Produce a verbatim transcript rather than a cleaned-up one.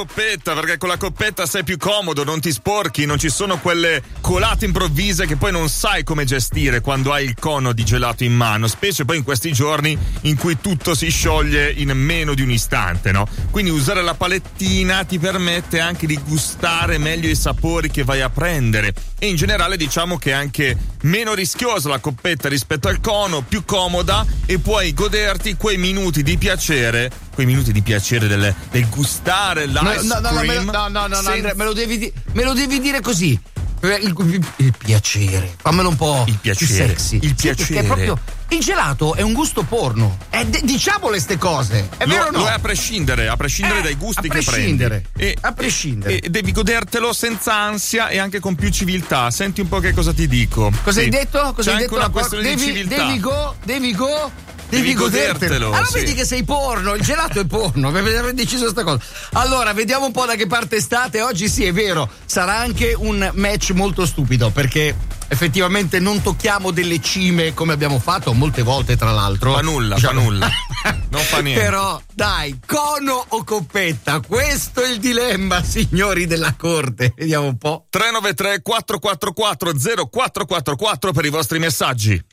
Coppetta, perché con la coppetta sei più comodo, non ti sporchi, non ci sono quelle colate improvvise che poi non sai come gestire quando hai il cono di gelato in mano, specie poi in questi giorni in cui tutto si scioglie in meno di un istante, no? Quindi usare la palettina ti permette anche di gustare meglio i sapori che vai a prendere e in generale diciamo che è anche meno rischiosa la coppetta rispetto al cono, più comoda e puoi goderti quei minuti di piacere, quei minuti di piacere del, del gustare l'ice no, no, no, cream. No, no, no, no, senza... Andrea, me lo devi di- me lo devi dire così. Il, il, il piacere, fammelo un po' il piacere, più sexy. il Sì, piacere. perché proprio il gelato è un gusto porno. È de- diciamole ste cose, è lo, vero o no? Lo è a prescindere, a prescindere Eh, dai gusti a che prendi. prescindere, E, a prescindere. E, e devi godertelo senza ansia e anche con più civiltà. Senti un po' che cosa ti dico. Cosa sì. hai detto? Cosa C'è hai anche detto? una questione devi, di civiltà. Devi go, devi go. Devi, Devi godertelo. godertelo, Allora sì. vedi che sei porno, il gelato è porno, avevo deciso sta cosa. Allora, vediamo un po' da che parte state. Oggi sì, è vero, sarà anche un match molto stupido perché effettivamente non tocchiamo delle cime come abbiamo fatto molte volte, tra l'altro. Fa nulla, diciamo. fa nulla. Non fa niente. Però, dai, cono o coppetta? Questo è il dilemma, signori della corte. Vediamo un po'. tre nove tre quattro quattro quattro zero quattro quattro quattro per i vostri messaggi.